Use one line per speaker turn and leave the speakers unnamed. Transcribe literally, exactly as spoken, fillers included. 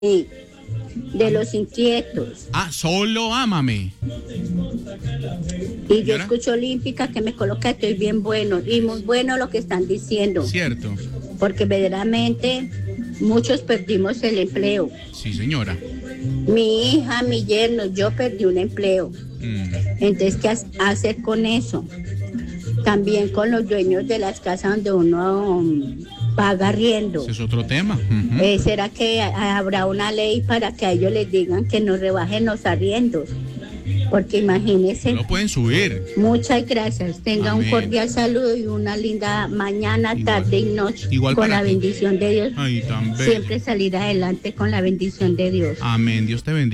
Sí, de los inquietos.
Ah, solo ámame.
Y yo
Señora.
escucho Olímpica que me coloca, estoy bien bueno. Y muy bueno lo que están diciendo.
Cierto.
Porque verdaderamente muchos perdimos el empleo.
Sí, señora.
Mi hija, mi yerno, yo perdí un empleo.
Mm.
Entonces, ¿qué hacer con eso? También con los dueños de las casas donde uno um, paga arriendo.
Ese es otro tema. Uh-huh.
Eh, ¿Será que habrá una ley para que a ellos les digan que no rebajen los arriendos? Porque imagínense.
No pueden subir.
Muchas gracias. Tenga
Amén.
un cordial saludo y una linda mañana,
Igual,
tarde y noche.
igual
con
para
la
ti.
bendición de Dios.
Ay, tan bello.
Siempre salir adelante con la bendición de Dios.
Amén. Dios te bendiga.